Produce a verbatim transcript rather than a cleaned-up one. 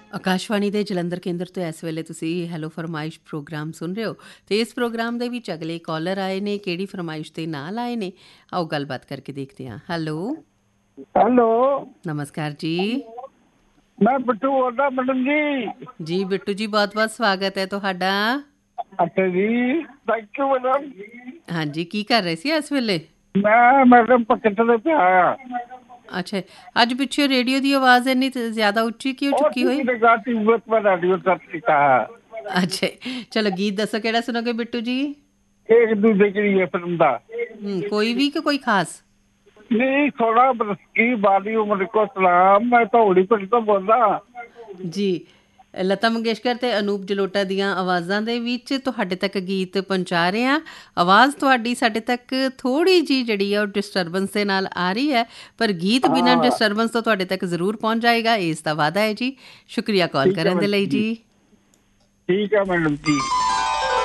ਆਕਾਸ਼ਵਾਣੀ ਦੇ ਜਲੰਧਰ ਕੇਂਦਰ ਤੋਂ ਇਸ ਵੇਲੇ ਤੁਸੀਂ ਹੈਲੋ ਫਰਮਾਇਸ਼ ਪ੍ਰੋਗਰਾਮ ਸੁਣ ਰਹੇ ਹੋ ਅਤੇ ਇਸ ਪ੍ਰੋਗਰਾਮ ਦੇ ਵਿੱਚ ਅਗਲੇ ਕਾਲਰ ਆਏ ਨੇ। ਕਿਹੜੀ ਫਰਮਾਇਸ਼ ਦੇ ਨਾਲ ਆਏ ਨੇ, ਆਓ ਗੱਲਬਾਤ ਕਰਕੇ ਦੇਖਦੇ ਹਾਂ। ਹੈਲੋ ਹੈਲੋ, ਨਮਸਕਾਰ ਜੀ। ਮੈਂ ਬਿੱਟੂ ਬੋਲਦਾ ਮੈਡਮ ਜੀ। ਜੀ ਬਿੱਟੂ ਜੀ, ਬਹੁਤ ਬਹੁਤ ਸਵਾਗਤ ਹੈ ਤੁਹਾਡਾ। ਅੱਛਾ ਜੀ, ਥੈਂਕ ਯੂ ਮੈਡਮ। ਹਾਂਜੀ, ਕੀ ਕਰ ਰਹੇ ਸੀ ਇਸ ਵੇਲੇ? ਮੈਂ ਮੈਡਮ ਪਕੜ ਤੇ ਪਿਆ ਆ। ਅੱਛਾ, ਅੱਜ ਪਿੱਛੇ ਰੇਡੀਓ ਦੀ ਆਵਾਜ਼ ਇੰਨੀ ਤੇ ਜ਼ਿਆਦਾ ਉੱਚੀ ਕਿਉਂ ਉਹ ਚੁੱਕੀ ਹੋਈ? ਮੈਂ ਰੇਡੀਓ ਕਰ ਕੀਤਾ। ਅੱਛਾ, ਚਲੋ ਗੀਤ ਦੱਸੋ ਕਿਹੜਾ ਸੁਣੋਗੇ ਬਿੱਟੂ ਜੀ? ਇੱਕ ਦੂਜੇ ਕੇ ਲਈ ਫਿਲਮ ਦਾ। ਹੂੰ, ਕੋਈ ਵੀ ਕਿ ਕੋਈ ਖਾਸ? ਨਹੀਂ, ਥੋੜਾ ਬਰਸਕੀ ਬਾਲੀ ਉਮਰ ਕੋ ਸਲਾਮ। ਮੈਂ ਧੌਲੀ ਪਿੰਡ ਤੋਂ ਬੋਲਦਾ ਜੀ। ਲਤਾ ਮੰਗੇਸ਼ਕਰ ਤੇ ਅਨੂਪ ਜਲੋਟਾ ਦੀਆਂ ਆਵਾਜ਼ਾਂ ਦੇ ਵਿੱਚ ਤੁਹਾਡੇ ਤੱਕ ਗੀਤ ਪਹੁੰਚਾ ਰਹੇ ਹਾਂ। ਆਵਾਜ਼ ਤੁਹਾਡੀ ਸਾਡੇ ਤੱਕ ਥੋੜ੍ਹੀ ਜਿਹੀ ਜਿਹੜੀ ਆ ਉਹ ਡਿਸਟਰਬੈਂਸ ਦੇ ਨਾਲ ਆ ਰਹੀ ਹੈ, ਪਰ ਗੀਤ ਬਿਨਾਂ ਹਾਂ। ਡਿਸਟਰਬੈਂਸ ਤੋਂ ਤੁਹਾਡੇ ਤੱਕ ਜ਼ਰੂਰ ਪਹੁੰਚ ਜਾਏਗਾ, ਇਸ ਦਾ ਵਾਅਦਾ ਹੈ ਜੀ। ਸ਼ੁਕਰੀਆ ਕਾਲ ਠੀਕ ਹੈ ਕਰਨ ਦੇ ਲਈ ਮੈਡਮ ਜੀ, ਜੀ। ਠੀਕ ਹੈ ਮੈਡਮ ਜੀ।